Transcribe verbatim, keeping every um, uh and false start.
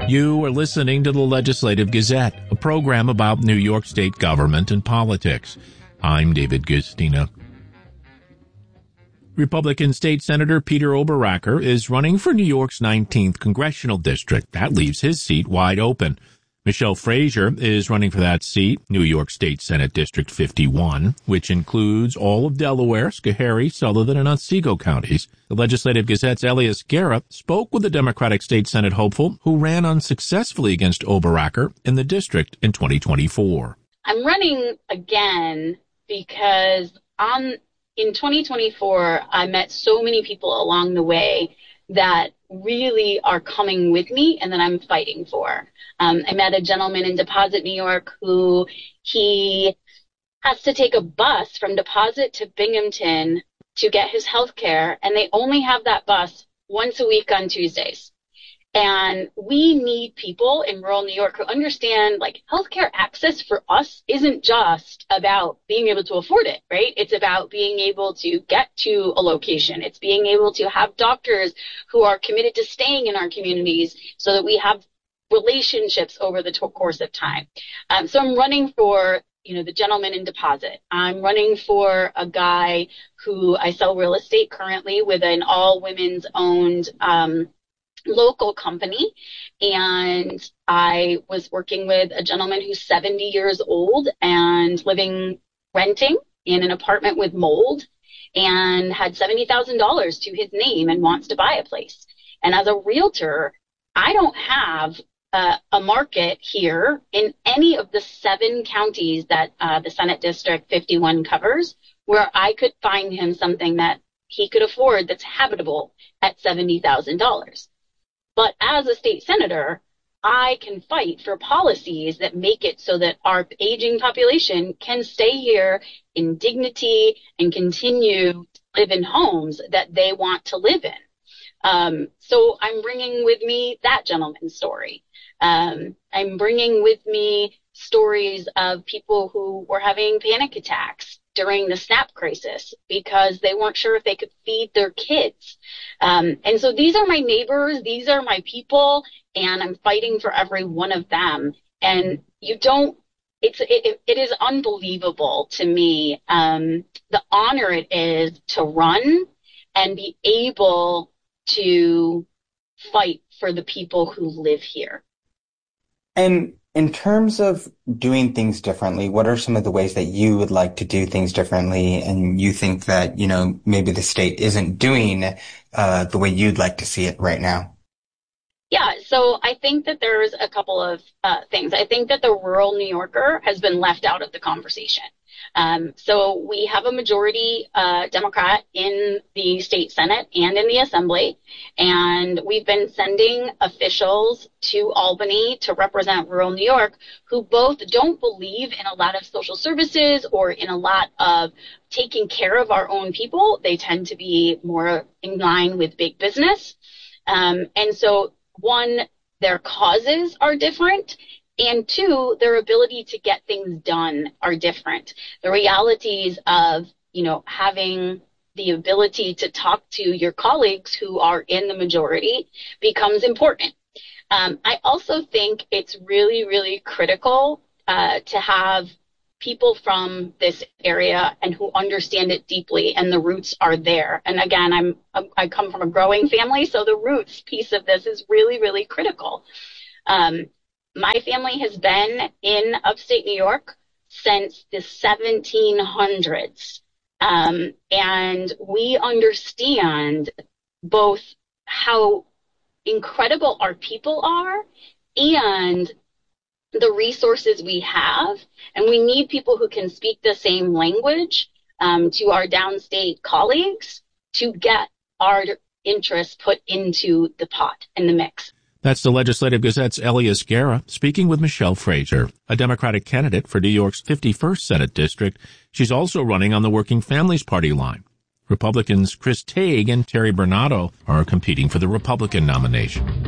You are listening to the Legislative Gazette, a program about New York State government and politics. I'm David Gustina. Republican State Senator Peter Oberacker is running for New York's nineteenth Congressional District. That leaves his seat wide open. Michelle Frazier is running for that seat, New York State Senate District fifty-one, which includes all of Delaware, Schoharie, Sullivan, and Otsego counties. The Legislative Gazette's Elias Guerra spoke with the Democratic State Senate hopeful who ran unsuccessfully against Oberacker in the district in twenty twenty-four. I'm running again because on in twenty twenty-four, I met so many people along the way that really are coming with me and that I'm fighting for. Um, I met a gentleman in Deposit, New York, who he has to take a bus from Deposit to Binghamton to get his health care, and they only have that bus once a week on Tuesdays. And we need people in rural New York who understand, like, healthcare access for us isn't just about being able to afford it, right? It's about being able to get to a location. It's being able to have doctors who are committed to staying in our communities so that we have relationships over the to- course of time. Um, so I'm running for, you know, the gentleman in Deposit. I'm running for a guy who I sell real estate currently with an all women's owned, um, local company, and I was working with a gentleman who's seventy years old and living, renting in an apartment with mold, and had seventy thousand dollars to his name and wants to buy a place. And as a realtor, I don't have uh, a market here in any of the seven counties that uh, the Senate District fifty-one covers where I could find him something that he could afford that's habitable at seventy thousand dollars. But as a state senator, I can fight for policies that make it so that our aging population can stay here in dignity and continue to live in homes that they want to live in. Um, so I'm bringing with me that gentleman's story. Um, I'm bringing with me stories of people who were having panic attacks during the SNAP crisis because they weren't sure if they could feed their kids. Um, and so these are my neighbors, these are my people, and I'm fighting for every one of them. And you don't, it's, it, it is unbelievable to me, um, the honor it is to run and be able to fight for the people who live here. And in terms of doing things differently, what are some of the ways that you would like to do things differently and you think that, you know, maybe the state isn't doing uh, the way you'd like to see it right now? Yeah, so I think that there's a couple of uh, things. I think that the rural New Yorker has been left out of the conversation. Um, so we have a majority uh, Democrat in the state Senate and in the Assembly, and we've been sending officials to Albany to represent rural New York who both don't believe in a lot of social services or in a lot of taking care of our own people. They tend to be more in line with big business. Um, and so, one, their causes are different. And two, their ability to get things done are different. The realities of, you know, having the ability to talk to your colleagues who are in the majority becomes important. Um, I also think it's really, really critical uh, to have people from this area and who understand it deeply, and the roots are there. And again, I'm I come from a growing family, so the roots piece of this is really, really critical. Um, My family has been in upstate New York since the seventeen hundreds, um, and we understand both how incredible our people are and the resources we have, and we need people who can speak the same language um, to our downstate colleagues to get our interests put into the pot and the mix. That's the Legislative Gazette's Elias Guerra speaking with Michelle Frazier, a Democratic candidate for New York's fifty-first Senate District. She's also running on the Working Families Party line. Republicans Chris Tague and Terry Bernardo are competing for the Republican nomination.